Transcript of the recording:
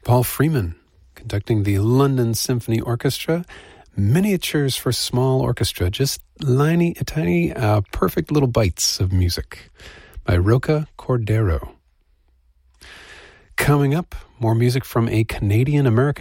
Paul Freeman, conducting the London Symphony Orchestra, Miniatures for Small Orchestra, just tiny, perfect little bites of music by Roca Cordero. Coming up, more music from a Canadian-American